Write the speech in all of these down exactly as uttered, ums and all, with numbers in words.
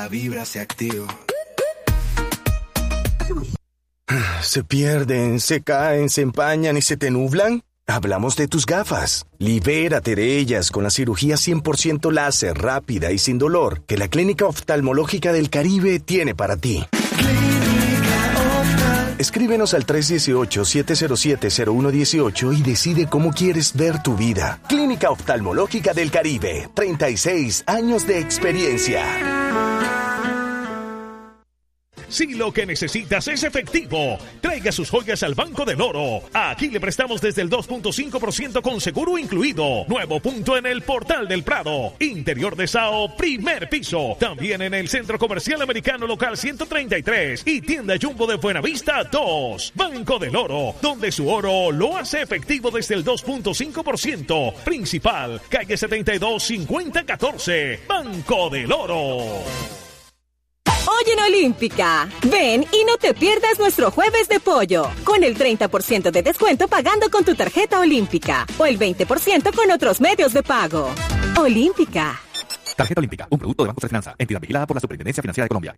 la vibra se activa. ¿Se pierden, se caen, se empañan y se te nublan? Hablamos de tus gafas. Libérate de ellas con la cirugía cien por ciento láser, rápida y sin dolor que la Clínica Oftalmológica del Caribe tiene para ti. Escríbenos al tres uno ocho, siete cero siete, cero uno uno ocho y decide cómo quieres ver tu vida. Clínica Oftalmológica del Caribe, treinta y seis años de experiencia. Si lo que necesitas es efectivo, traiga sus joyas al Banco del Oro. Aquí le prestamos desde el dos punto cinco por ciento con seguro incluido. Nuevo punto en el Portal del Prado. Interior de Sao, primer piso. También en el Centro Comercial Americano Local ciento treinta y tres y Tienda Jumbo de Buenavista dos. Banco del Oro, donde su oro lo hace efectivo desde el dos punto cinco por ciento. Principal, calle setenta y dos, cincuenta catorce. Banco del Oro. Hoy en Olímpica, ven y no te pierdas nuestro jueves de pollo, con el treinta por ciento de descuento pagando con tu tarjeta Olímpica o el veinte por ciento con otros medios de pago. Olímpica. Tarjeta Olímpica, un producto de Banco de Finanza, entidad vigilada por la Superintendencia Financiera de Colombia.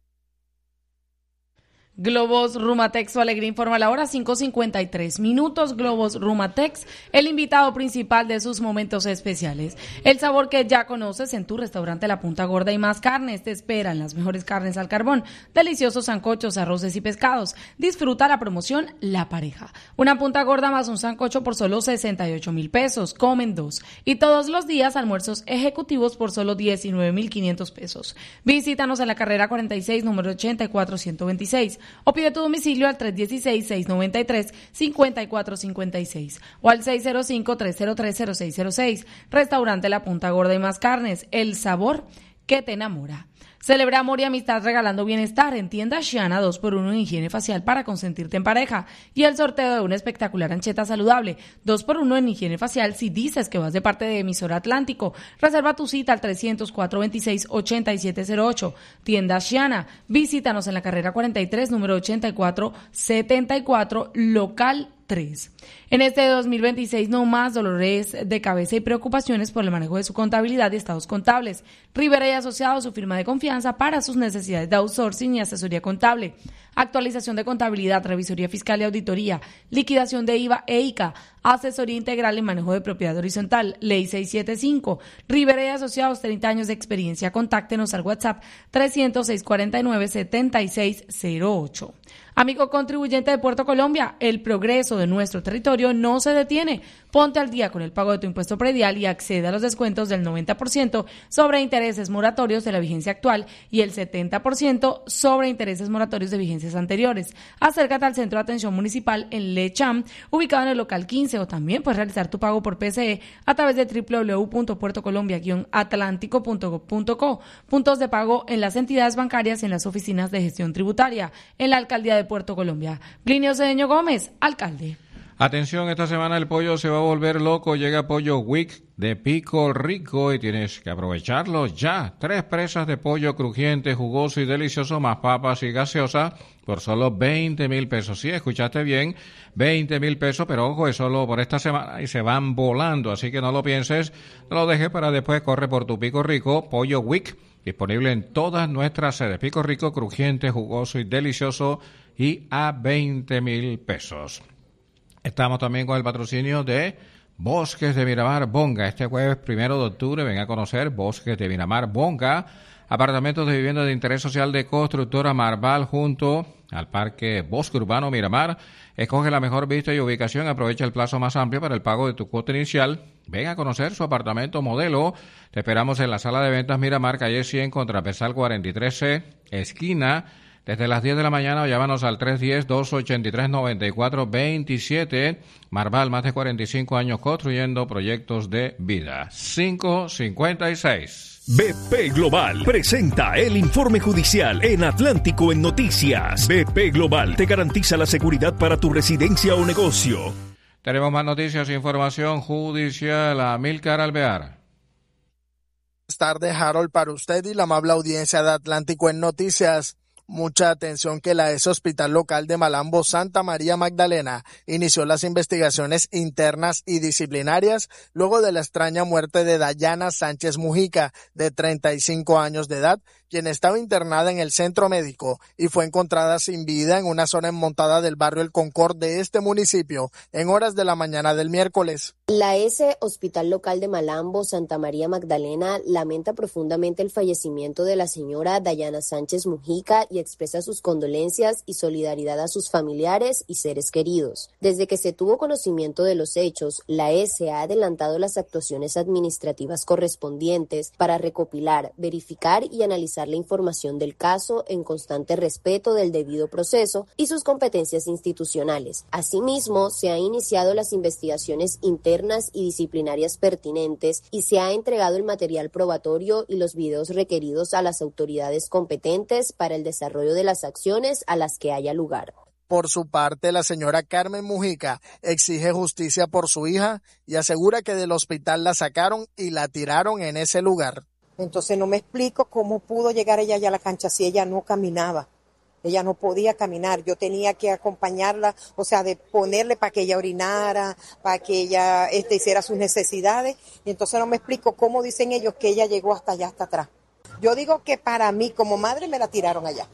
Globos Rumatex, su alegría informa la hora, cinco cincuenta y tres minutos. Globos Rumatex, el invitado principal de sus momentos especiales. El sabor que ya conoces en tu restaurante La Punta Gorda y Más Carnes. Te esperan las mejores carnes al carbón, deliciosos sancochos, arroces y pescados. Disfruta la promoción La Pareja. Una punta gorda más un sancocho por solo sesenta y ocho mil pesos. Comen dos. Y todos los días almuerzos ejecutivos por solo diecinueve mil quinientos pesos. Visítanos en la carrera cuarenta y seis, número ochenta y cuatro, ciento veintiséis. O pide tu domicilio al tres uno seis, seis nueve tres, cinco cuatro cinco seis o al seis cero cinco, tres cero tres, cero seis cero seis. Restaurante La Punta Gorda y Más Carnes, el sabor que te enamora. Celebra amor y amistad regalando bienestar en tienda Shiana, dos por uno en higiene facial para consentirte en pareja y el sorteo de una espectacular ancheta saludable, dos por uno en higiene facial si dices que vas de parte de Emisora Atlántico. Reserva tu cita al trescientos cuatro, veintiséis, ochenta y siete cero ocho. Tienda Shiana, visítanos en la carrera cuarenta y tres, número ochenta y cuatro setenta y cuatro, local tres. En este dos mil veintiséis, no más dolores de cabeza y preocupaciones por el manejo de su contabilidad y estados contables. Rivera y Asociados, su firma de confianza para sus necesidades de outsourcing y asesoría contable. Actualización de contabilidad, revisoría fiscal y auditoría, liquidación de I V A e I C A, asesoría integral en manejo de propiedad horizontal, ley seiscientos setenta y cinco. Rivera y Asociados, treinta años de experiencia. Contáctenos al WhatsApp trescientos seis, cuarenta y nueve, setenta y seis cero ocho. Amigo contribuyente de Puerto Colombia, el progreso de nuestro territorio no se detiene. Ponte al día con el pago de tu impuesto predial y accede a los descuentos del noventa por ciento sobre intereses moratorios de la vigencia actual y el setenta por ciento sobre intereses moratorios de vigencias anteriores. Acércate al Centro de Atención Municipal en Lecham, ubicado en el local quince, o también puedes realizar tu pago por P C E a través de doble u doble u doble u punto puerto colombia guion atlántico punto gob punto co. Puntos de pago en las entidades bancarias y en las oficinas de gestión tributaria. En la Alcaldía de Puerto Colombia. Plinio Cedeño Gómez, alcalde. Atención, esta semana el pollo se va a volver loco. Llega Pollo Week de Pico Rico y tienes que aprovecharlo ya. Tres presas de pollo crujiente, jugoso y delicioso, más papas y gaseosa por solo veinte mil pesos. Sí, escuchaste bien, veinte mil pesos, pero ojo, es solo por esta semana y se van volando. Así que no lo pienses, no lo dejes para después. Corre por tu Pico Rico. Pollo Week, disponible en todas nuestras sedes. Pico Rico, crujiente, jugoso y delicioso y a veinte mil pesos. Estamos también con el patrocinio de Bosques de Miramar Bonga. Este jueves primero de octubre ven a conocer Bosques de Miramar Bonga, apartamentos de vivienda de interés social de Constructora Marval junto al Parque Bosque Urbano Miramar. Escoge la mejor vista y ubicación, aprovecha el plazo más amplio para el pago de tu cuota inicial. Ven a conocer su apartamento modelo. Te esperamos en la sala de ventas Miramar, calle cien, Contrapesal cuarenta y tres C, esquina. Desde las diez de la mañana, llámanos al tres uno cero, dos ocho tres, nueve cuatro dos siete. Marval, más de cuarenta y cinco años construyendo proyectos de vida. cinco cincuenta y seis. B P Global presenta el informe judicial en Atlántico en Noticias. B P Global te garantiza la seguridad para tu residencia o negocio. Tenemos más noticias e información judicial. Amílcar Alvear. Buenas tardes, Harold, para usted y la amable audiencia de Atlántico en Noticias. Mucha atención que la ex Hospital Local de Malambo Santa María Magdalena inició las investigaciones internas y disciplinarias luego de la extraña muerte de Dayana Sánchez Mujica, de treinta y cinco años de edad, quien estaba internada en el centro médico y fue encontrada sin vida en una zona enmontada del barrio El Concord de este municipio en horas de la mañana del miércoles. La S Hospital Local de Malambo, Santa María Magdalena, lamenta profundamente el fallecimiento de la señora Dayana Sánchez Mujica y expresa sus condolencias y solidaridad a sus familiares y seres queridos. Desde que se tuvo conocimiento de los hechos, la S ha adelantado las actuaciones administrativas correspondientes para recopilar, verificar y analizar la información del caso en constante respeto del debido proceso y sus competencias institucionales. Asimismo, se han iniciado las investigaciones internas y disciplinarias pertinentes y se ha entregado el material probatorio y los videos requeridos a las autoridades competentes para el desarrollo de las acciones a las que haya lugar. Por su parte, la señora Carmen Mujica exige justicia por su hija y asegura que del hospital la sacaron y la tiraron en ese lugar. Entonces no me explico cómo pudo llegar ella allá a la cancha si ella no caminaba. Ella no podía caminar, yo tenía que acompañarla, o sea, de ponerle para que ella orinara, para que ella este, hiciera sus necesidades. Y entonces no me explico cómo dicen ellos que ella llegó hasta allá, hasta atrás. Yo digo que para mí, como madre, me la tiraron allá.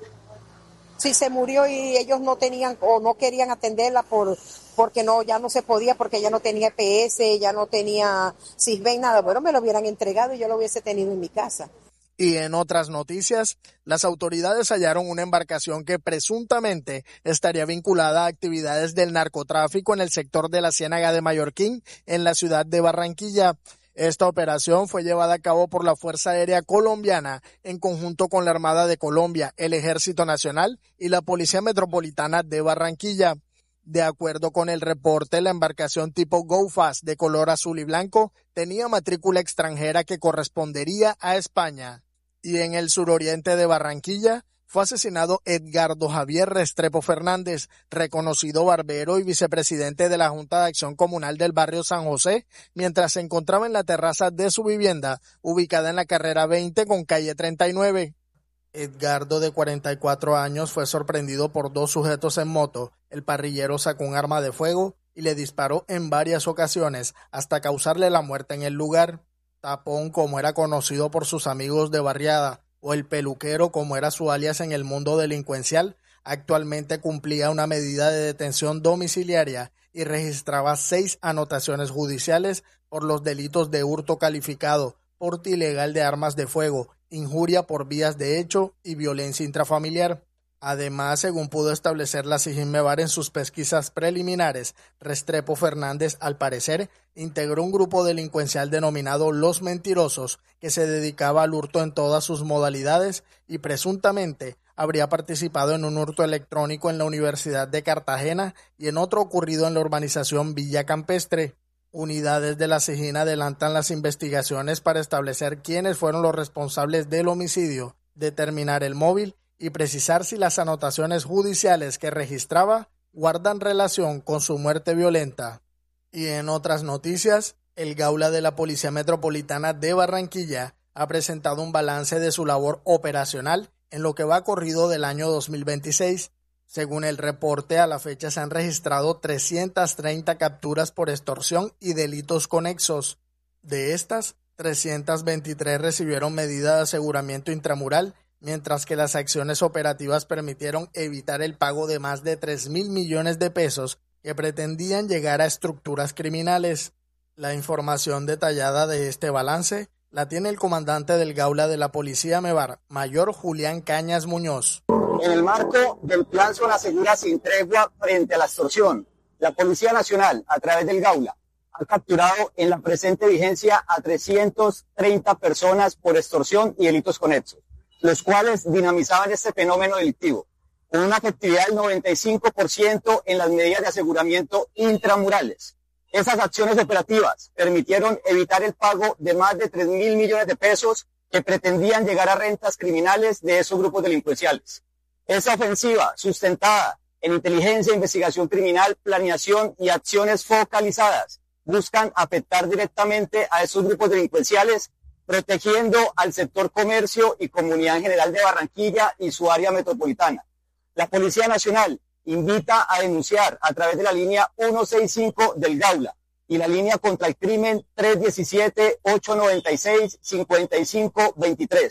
Si se murió y ellos no tenían o no querían atenderla por porque no ya no se podía, porque ella no tenía E P S, ya no tenía Sisbén, nada, bueno, me lo hubieran entregado y yo lo hubiese tenido en mi casa. Y en otras noticias, las autoridades hallaron una embarcación que presuntamente estaría vinculada a actividades del narcotráfico en el sector de la Ciénaga de Mallorquín, en la ciudad de Barranquilla. Esta operación fue llevada a cabo por la Fuerza Aérea Colombiana en conjunto con la Armada de Colombia, el Ejército Nacional y la Policía Metropolitana de Barranquilla. De acuerdo con el reporte, la embarcación tipo Go Fast de color azul y blanco tenía matrícula extranjera que correspondería a España. Y en el suroriente de Barranquilla fue asesinado Edgardo Javier Restrepo Fernández, reconocido barbero y vicepresidente de la Junta de Acción Comunal del barrio San José, mientras se encontraba en la terraza de su vivienda, ubicada en la carrera veinte con calle treinta y nueve. Edgardo, de cuarenta y cuatro años, fue sorprendido por dos sujetos en moto. El parrillero sacó un arma de fuego y le disparó en varias ocasiones hasta causarle la muerte en el lugar. Tapón, como era conocido por sus amigos de barriada, o el peluquero, como era su alias en el mundo delincuencial, actualmente cumplía una medida de detención domiciliaria y registraba seis anotaciones judiciales por los delitos de hurto calificado, porte ilegal de armas de fuego, injuria por vías de hecho y violencia intrafamiliar. Además, según pudo establecer la Sijinmevar en sus pesquisas preliminares, Restrepo Fernández, al parecer, integró un grupo delincuencial denominado Los Mentirosos, que se dedicaba al hurto en todas sus modalidades y presuntamente habría participado en un hurto electrónico en la Universidad de Cartagena y en otro ocurrido en la urbanización Villa Campestre. Unidades de la Sijín adelantan las investigaciones para establecer quiénes fueron los responsables del homicidio, determinar el móvil y precisar si las anotaciones judiciales que registraba guardan relación con su muerte violenta. Y en otras noticias, el Gaula de la Policía Metropolitana de Barranquilla ha presentado un balance de su labor operacional en lo que va corrido del año dos mil veintiséis. Según el reporte, a la fecha se han registrado trescientas treinta capturas por extorsión y delitos conexos. De estas, trescientas veintitrés recibieron medida de aseguramiento intramural, mientras que las acciones operativas permitieron evitar el pago de más de tres mil millones de pesos que pretendían llegar a estructuras criminales. La información detallada de este balance la tiene el comandante del Gaula de la Policía Mevar, Mayor Julián Cañas Muñoz. En el marco del Plan Zona Segura sin tregua frente a la extorsión, la Policía Nacional, a través del Gaula, ha capturado en la presente vigencia a trescientas treinta personas por extorsión y delitos conexos, los cuales dinamizaban este fenómeno delictivo, con una efectividad del noventa y cinco por ciento en las medidas de aseguramiento intramurales. Esas acciones operativas permitieron evitar el pago de más de tres mil millones de pesos que pretendían llegar a rentas criminales de esos grupos delincuenciales. Esa ofensiva, sustentada en inteligencia, investigación criminal, planeación y acciones focalizadas, buscan afectar directamente a esos grupos delincuenciales, protegiendo al sector comercio y comunidad en general de Barranquilla y su área metropolitana. La Policía Nacional invita a denunciar a través de la línea ciento sesenta y cinco del Gaula y la línea contra el crimen tres uno siete, ocho nueve seis, cinco cinco dos tres,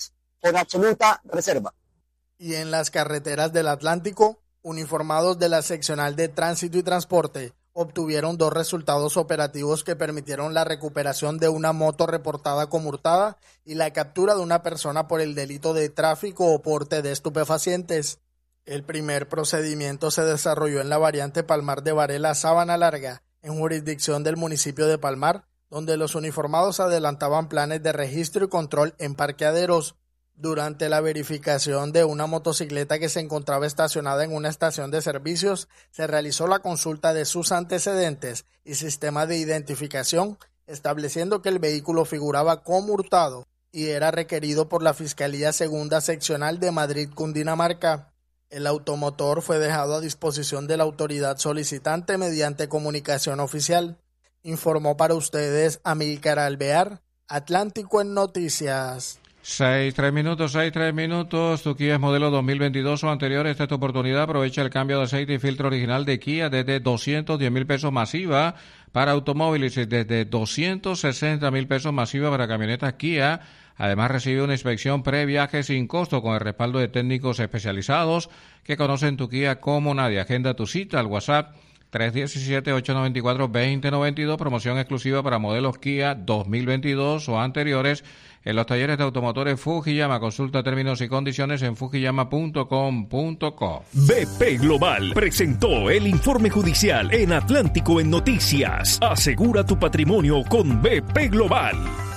con absoluta reserva. Y en las carreteras del Atlántico, uniformados de la seccional de Tránsito y Transporte obtuvieron dos resultados operativos que permitieron la recuperación de una moto reportada como hurtada y la captura de una persona por el delito de tráfico o porte de estupefacientes. El primer procedimiento se desarrolló en la variante Palmar de Varela Sabana Larga, en jurisdicción del municipio de Palmar, donde los uniformados adelantaban planes de registro y control en parqueaderos. Durante la verificación de una motocicleta que se encontraba estacionada en una estación de servicios, se realizó la consulta de sus antecedentes y sistema de identificación, estableciendo que el vehículo figuraba como hurtado y era requerido por la Fiscalía Segunda Seccional de Madrid, Cundinamarca. El automotor fue dejado a disposición de la autoridad solicitante mediante comunicación oficial. Informó para ustedes Amílcar Alvear, Atlántico en Noticias. Seis, tres minutos, seis, tres minutos. Tu Kia es modelo dos mil veintidós o anterior. Esta es tu oportunidad. Aprovecha el cambio de aceite y filtro original de Kia desde doscientos diez mil pesos masiva para automóviles y desde doscientos sesenta mil pesos masiva para camionetas Kia. Además, recibe una inspección previaje sin costo con el respaldo de técnicos especializados que conocen tu Kia como nadie. Agenda tu cita al WhatsApp tres uno siete, ocho nueve cuatro, dos cero nueve dos, promoción exclusiva para modelos Kia dos mil veintidós o anteriores en los talleres de automotores Fujiyama. Consulta términos y condiciones en fujiyama punto com punto co. B P Global presentó el informe judicial en Atlántico en Noticias. Asegura tu patrimonio con B P Global.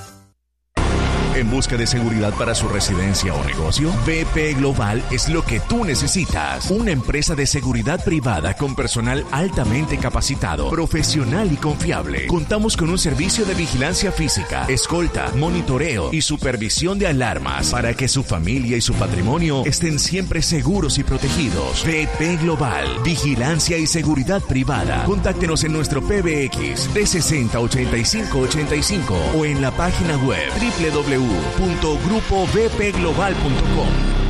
¿En busca de seguridad para su residencia o negocio? B P Global es lo que tú necesitas. Una empresa de seguridad privada con personal altamente capacitado, profesional y confiable. Contamos con un servicio de vigilancia física, escolta, monitoreo y supervisión de alarmas para que su familia y su patrimonio estén siempre seguros y protegidos. B P Global, vigilancia y seguridad privada. Contáctenos en nuestro P B X trescientos sesenta, ochenta y cinco ochenta y cinco o en la página web doble u doble u doble u punto grupo b p global punto com.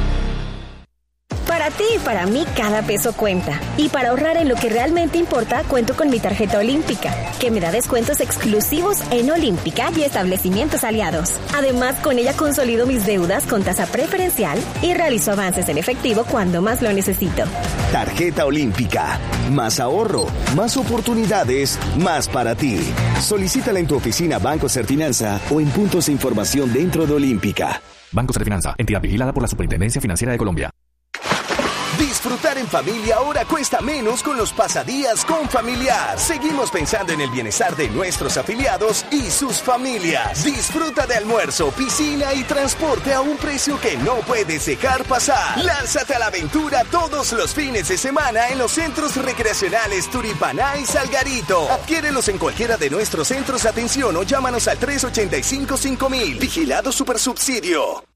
Para ti y para mí cada peso cuenta. Y para ahorrar en lo que realmente importa, cuento con mi tarjeta Olímpica, que me da descuentos exclusivos en Olímpica y establecimientos aliados. Además, con ella consolido mis deudas con tasa preferencial y realizo avances en efectivo cuando más lo necesito. Tarjeta Olímpica. Más ahorro, más oportunidades, más para ti. Solicítala en tu oficina Banco Serfinanza o en puntos de información dentro de Olímpica. Banco Serfinanza, entidad vigilada por la Superintendencia Financiera de Colombia. Disfrutar en familia ahora cuesta menos con los pasadías con Familiar. Seguimos pensando en el bienestar de nuestros afiliados y sus familias. Disfruta de almuerzo, piscina y transporte a un precio que no puedes dejar pasar. Lánzate a la aventura todos los fines de semana en los centros recreacionales Turipaná y Salgarito. Adquiérelos en cualquiera de nuestros centros de atención o llámanos al tres ocho cinco, cinco mil. Vigilado Supersubsidio.